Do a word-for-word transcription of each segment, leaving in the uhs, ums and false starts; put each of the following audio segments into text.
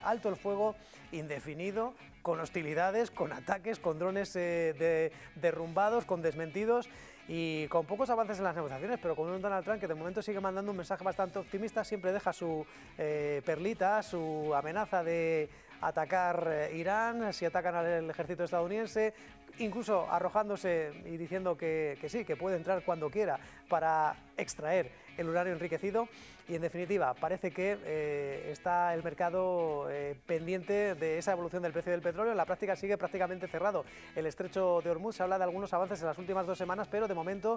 Alto el fuego indefinido, con hostilidades, con ataques, con drones eh, de, derrumbados, con desmentidos y con pocos avances en las negociaciones, pero con un Donald Trump que de momento sigue mandando un mensaje bastante optimista, siempre deja su eh, perlita, su amenaza de atacar eh, Irán, si atacan al ejército estadounidense, incluso arrojándose y diciendo que, que sí, que puede entrar cuando quiera para extraer el uranio enriquecido. Y en definitiva, parece que eh, está el mercado eh, pendiente de esa evolución del precio del petróleo. En la práctica sigue prácticamente cerrado el estrecho de Hormuz. Se habla de algunos avances en las últimas dos semanas, pero de momento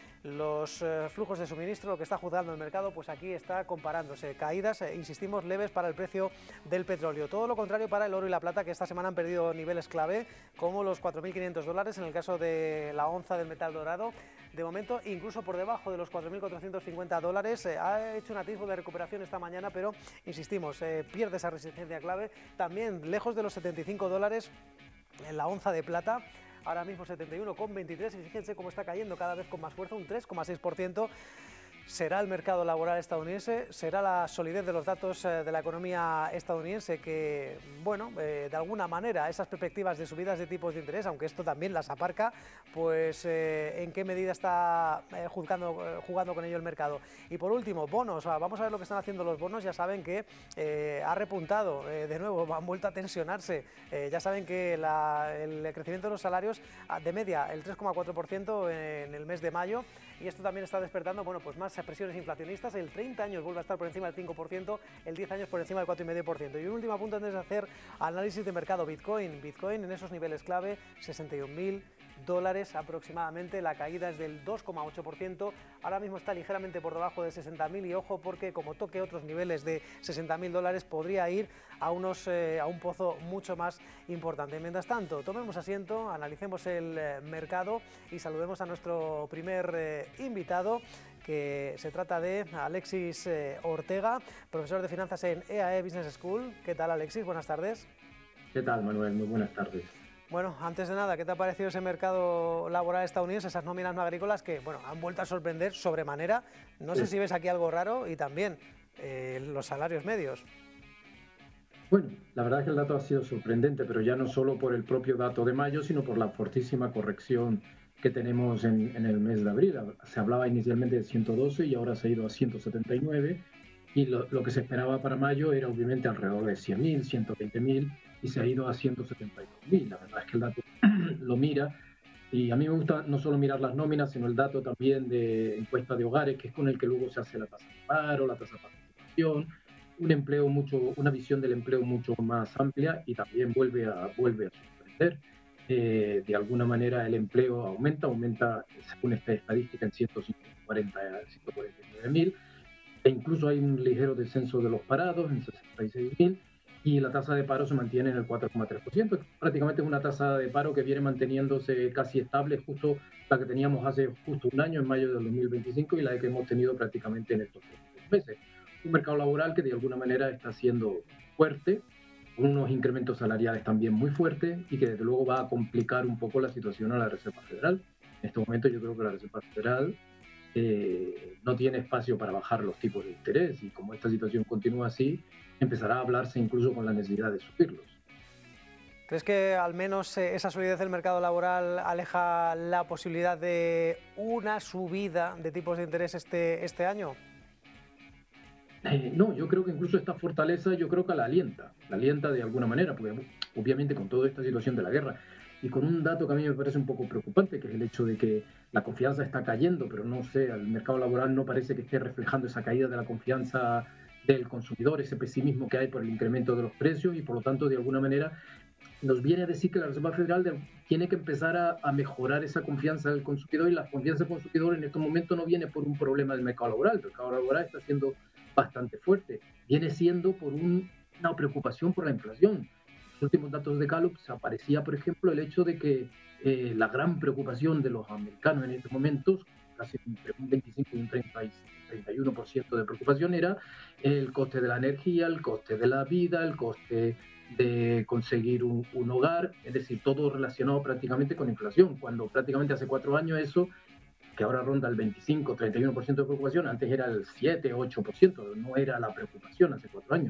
los eh, flujos de suministro, lo que está juzgando el mercado, pues aquí está comparándose. Caídas, eh, insistimos, leves para el precio del petróleo. Todo lo contrario para el oro y la plata, que esta semana han perdido niveles clave, como los cuatro mil quinientos dólares en el caso de la onza del metal dorado. De momento, incluso por debajo de los cuatro mil cuatrocientos cincuenta dólares, eh, ha hecho un atisbo de recuperación esta mañana, pero insistimos, eh, pierde esa resistencia clave. También lejos de los setenta y cinco dólares en la onza de plata. Ahora mismo setenta y uno coma veintitrés y fíjense cómo está cayendo cada vez con más fuerza, un tres coma seis por ciento. ¿Será el mercado laboral estadounidense? ¿Será la solidez de los datos de la economía estadounidense que, bueno, eh, de alguna manera esas perspectivas de subidas de tipos de interés, aunque esto también las aparca, pues eh, en qué medida está eh, juzgando, eh, jugando con ello el mercado? Y por último, bonos. Vamos a ver lo que están haciendo los bonos. Ya saben que eh, ha repuntado eh, de nuevo, han vuelto a tensionarse. Eh, ya saben que la, el crecimiento de los salarios de media el tres coma cuatro por ciento en el mes de mayo, y esto también está despertando, bueno, pues más presiones inflacionistas. El treinta años vuelve a estar por encima del cinco por ciento, el diez años por encima del cuatro coma cinco por ciento. Y un último apunte antes de hacer análisis de mercado: Bitcoin. Bitcoin en esos niveles clave, sesenta y un mil dólares aproximadamente, la caída es del dos coma ocho por ciento, ahora mismo está ligeramente por debajo de sesenta mil y ojo porque como toque otros niveles de sesenta mil dólares podría ir a, unos, eh, a un pozo mucho más importante. Mientras tanto, tomemos asiento, analicemos el eh, mercado y saludemos a nuestro primer eh, invitado, que se trata de Alexis eh, Ortega, profesor de finanzas en E A E Business School. ¿Qué tal, Alexis? Buenas tardes. ¿Qué tal, Manuel? Muy buenas tardes. Bueno, antes de nada, ¿qué te ha parecido ese mercado laboral estadounidense, esas nóminas no agrícolas que, bueno, han vuelto a sorprender sobremanera? No sé si ves aquí algo raro y también eh, los salarios medios. Bueno, la verdad es que el dato ha sido sorprendente, pero ya no solo por el propio dato de mayo, sino por la fortísima corrección que tenemos en, en el mes de abril. Se hablaba inicialmente de ciento doce y ahora se ha ido a ciento setenta y nueve, y lo, lo que se esperaba para mayo era obviamente alrededor de cien mil, ciento veinte mil, y se ha ido a ciento setenta y dos mil. La verdad es que el dato lo mira, y a mí me gusta no solo mirar las nóminas, sino el dato también de encuesta de hogares, que es con el que luego se hace la tasa de paro, la tasa de participación, un empleo mucho, una visión del empleo mucho más amplia, y también vuelve a, vuelve a sorprender. Eh, de alguna manera el empleo aumenta, aumenta según esta estadística en ciento cuarenta, ciento cuarenta y nueve mil, e incluso hay un ligero descenso de los parados en sesenta y seis mil, y la tasa de paro se mantiene en el cuatro coma tres por ciento. Prácticamente es una tasa de paro que viene manteniéndose casi estable, justo la que teníamos hace justo un año, en mayo del dos mil veinticinco, y la que hemos tenido prácticamente en estos meses. Un mercado laboral que de alguna manera está siendo fuerte, con unos incrementos salariales también muy fuertes, y que desde luego va a complicar un poco la situación a la Reserva Federal. En este momento yo creo que la Reserva Federal eh, no tiene espacio para bajar los tipos de interés, y como esta situación continúa así, empezará a hablarse incluso con la necesidad de subirlos. ¿Crees que al menos eh, esa solidez del mercado laboral aleja la posibilidad de una subida de tipos de interés este, este año? Eh, no, yo creo que incluso esta fortaleza, yo creo que la alienta, la alienta de alguna manera, porque obviamente con toda esta situación de la guerra y con un dato que a mí me parece un poco preocupante, que es el hecho de que la confianza está cayendo, pero no sé, el mercado laboral no parece que esté reflejando esa caída de la confianza del consumidor, ese pesimismo que hay por el incremento de los precios, y por lo tanto de alguna manera nos viene a decir que la Reserva Federal de, tiene que empezar a, a mejorar esa confianza del consumidor, y la confianza del consumidor en estos momentos no viene por un problema del mercado laboral. El mercado laboral está siendo bastante fuerte, viene siendo por un, una preocupación por la inflación. Los últimos datos de Gallup se aparecía, por ejemplo, el hecho de que eh, la gran preocupación de los americanos en estos momentos, casi entre un veinticinco y un treinta y uno por ciento de preocupación, era el coste de la energía, el coste de la vida, el coste de conseguir un, un hogar, es decir, todo relacionado prácticamente con inflación, cuando prácticamente hace cuatro años eso, que ahora ronda el veinticinco, treinta y uno por ciento de preocupación, antes era el siete, ocho por ciento, no era la preocupación hace cuatro años.